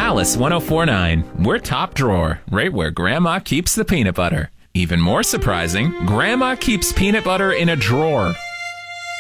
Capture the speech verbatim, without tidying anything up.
Alice ten forty-nine. We're top drawer, right where Grandma keeps the peanut butter. Even more surprising, Grandma keeps peanut butter in a drawer.